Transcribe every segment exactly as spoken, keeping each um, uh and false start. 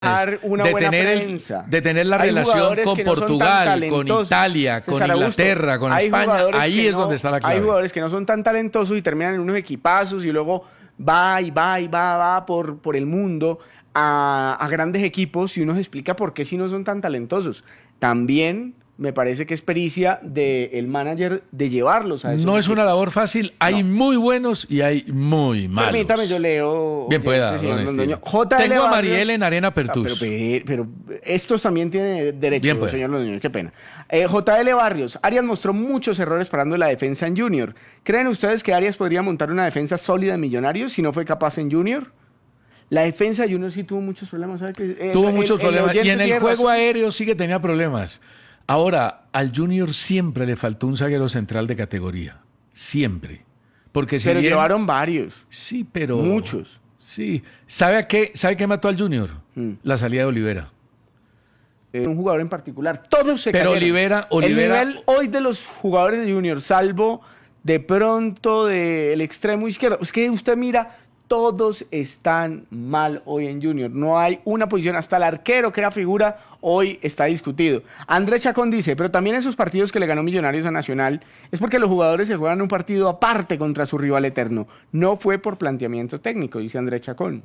una de buena tener el- prensa. de tener la Hay relación jugadores con que no son tan Portugal, con talentosos. Italia, con César Augusto, Inglaterra, con hay España, jugadores ahí que es no- donde está la clave. Hay jugadores que no son tan talentosos y terminan en unos equipazos y luego va y va y va, va por, por el mundo a, a grandes equipos y uno se explica por qué si no son tan talentosos. También me parece que es pericia del manager de llevarlos a esos No es una equipos. labor fácil, hay No. muy buenos y hay muy malos. Permítame, yo leo. Bien pueda, oyentes, señor don Londoño. Esteban. J L Tengo a Barrios- Mariel en Arena Ah, pero, Pertus. pero, pero estos también tienen derecho, Bien, pues. señor Londoño, qué pena. Eh, J L Barrios, Arias mostró muchos errores parando la defensa en Junior. ¿Creen ustedes que Arias podría montar una defensa sólida en Millonarios si no fue capaz en Junior? La defensa de Junior sí tuvo muchos problemas, ¿sabe? Que, eh, Tuvo el- muchos el problemas. oyente Y en el tiene juego razón. aéreo sí que tenía problemas. Ahora, al Junior siempre le faltó un zaguero central de categoría. Siempre. Porque si Pero bien- llevaron varios, Sí, pero... muchos. Sí. ¿Sabe a qué, ¿sabe qué mató al Junior? Mm. La salida de Olivera. Eh, un jugador en particular. Todos se Pero cayeron. Olivera- Olivera- El nivel hoy de los jugadores de Junior, salvo de pronto del extremo izquierdo, es que usted mira, todos están mal hoy en Junior. No hay una posición, hasta el arquero que era figura, hoy está discutido. Andrés Chacón dice, pero también esos partidos que le ganó Millonarios a Nacional es porque los jugadores se juegan un partido aparte contra su rival eterno. No fue por planteamiento técnico, dice Andrés Chacón.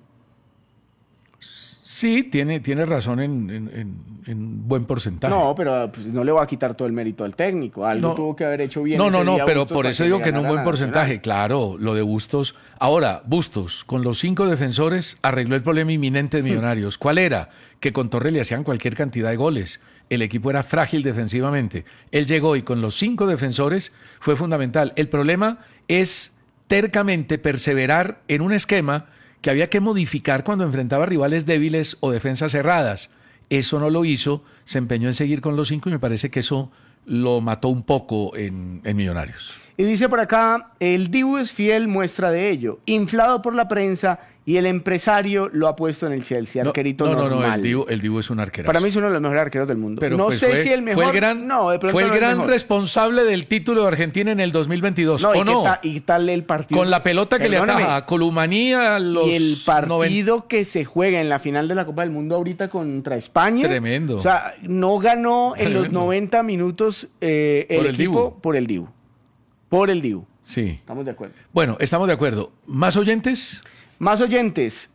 Sí, tiene, tiene razón en, en- en- en buen porcentaje. No, pero pues, no le va a quitar todo el mérito al técnico. Algo No. tuvo que haber hecho bien. No, ese no, no, día pero Bustos por para eso digo le que en un ganara buen a porcentaje, Nacional. claro, lo de Bustos. Ahora, Bustos, con los cinco defensores, arregló el problema inminente de Millonarios. ¿Cuál era? Que con Torres le hacían cualquier cantidad de goles. El equipo era frágil defensivamente. Él llegó y con los cinco defensores fue fundamental. El problema es tercamente perseverar en un esquema que había que modificar cuando enfrentaba rivales débiles o defensas cerradas. Eso no lo hizo, se empeñó en seguir con los cinco y me parece que eso lo mató un poco en, en Millonarios. Y dice por acá, el Dibu es fiel muestra de ello. Inflado por la prensa y el empresario lo ha puesto en el Chelsea. No, Arquerito no, no, normal. no, el Dibu, el Dibu es un arquerazo. Para mí es uno de los mejores arqueros del mundo. Pero no pues sé fue, si el mejor. fue el gran, no, de pronto fue el no el gran mejor. responsable del título de Argentina en el dos mil veintidós, No, y ¿o qué no? ta- y tal el partido. Con la pelota que Perdóneme, le ataja a Columanía a los y el partido noventa. que se juega en la final de la Copa del Mundo ahorita contra España. Tremendo. O sea, no ganó en los Tremendo. noventa minutos eh, el Por el equipo Dibu. por el Dibu. Por el Dibu. Sí. Estamos de acuerdo. Bueno, estamos de acuerdo. ¿Más oyentes? Más oyentes.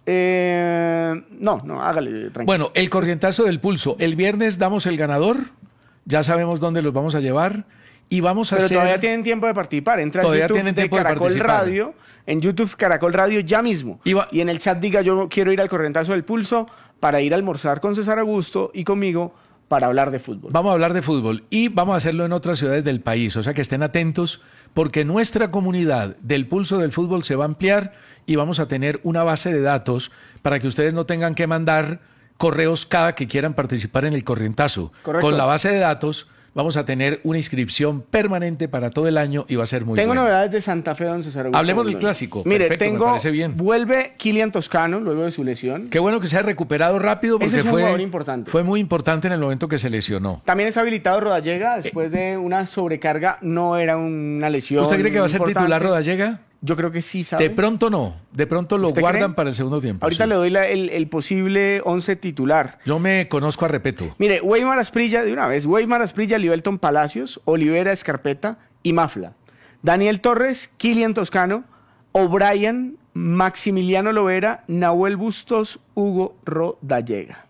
Eh, no, no, hágale, tranquilo. Bueno, el corrientazo del pulso. El viernes damos el ganador. Ya sabemos dónde los vamos a llevar. Y vamos a Pero hacer... todavía tienen tiempo de participar. Entra Todavía en YouTube tienen de tiempo de Caracol participar. Radio. En YouTube Caracol Radio ya mismo. Iba- Y en el chat diga yo quiero ir al corrientazo del pulso para ir a almorzar con César Augusto y conmigo para hablar de fútbol. Vamos a hablar de fútbol y vamos a hacerlo en otras ciudades del país, o sea que estén atentos porque nuestra comunidad del pulso del fútbol se va a ampliar y vamos a tener una base de datos para que ustedes no tengan que mandar correos cada que quieran participar en el corrientazo. Correcto. Con la base de datos vamos a tener una inscripción permanente para todo el año y va a ser muy Tengo bueno. novedades de Santa Fe, don César Augusto. Hablemos del Londoño. clásico. Mire, Perfecto, me tengo, parece bien. vuelve Kylian Toscano luego de su lesión. Qué bueno que se ha recuperado rápido porque Ese es un fue, jugador importante. fue muy importante en el momento que se lesionó. También está habilitado Rodallega después de una sobrecarga, no era una lesión. ¿Usted cree que va a ser importante. titular Rodallega? Yo creo que sí, ¿sabe? De pronto no, de pronto lo ¿Usted guardan cree? para el segundo tiempo. Ahorita sí. le doy la- el, el posible once titular. Yo me conozco a Repeto. Mire, Weimar Asprilla, de una vez, Weimar Asprilla, Livelton Palacios, Olivera Escarpeta y Mafla. Daniel Torres, Kylian Toscano, O'Brien, Maximiliano Lovera, Nahuel Bustos, Hugo Rodallega.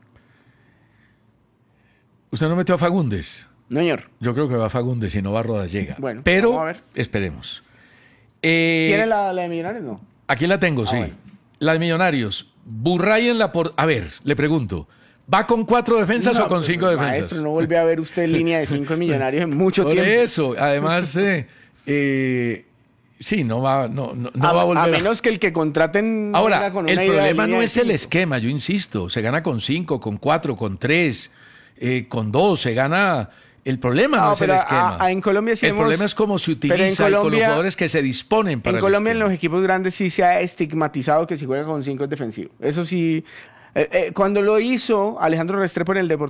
¿Usted no metió a Fagundes? No, señor. Yo creo que va a Fagundes y no va a Rodallega. Bueno, pero vamos a ver. esperemos. Eh, ¿Tiene la, la de Millonarios? No. Aquí la tengo, sí. bueno. La de Millonarios. Burray en la por... A ver, le pregunto. ¿Va con cuatro defensas No, o con pues, cinco defensas? Maestro, no vuelve a ver usted línea de cinco de Millonarios en mucho Por tiempo. eso. Además, eh, eh, sí, no va, no, no, no a, va a volver a a- menos que el que contraten Ahora, venga con el una idea de problema línea no de es el cinco. esquema, yo insisto. Se gana con cinco, con cuatro, con tres, eh, con dos. Se gana... El problema no, No, es el pero a- esquema. a- en Colombia sí el hemos- problema es cómo se pero en utiliza y con los Colombia- jugadores que se disponen para En el Colombia, en esquema. los equipos grandes, sí se ha estigmatizado que si juega con cinco es defensivo. Eso sí. eh, eh, cuando lo hizo Alejandro Restrepo en el Deportivo.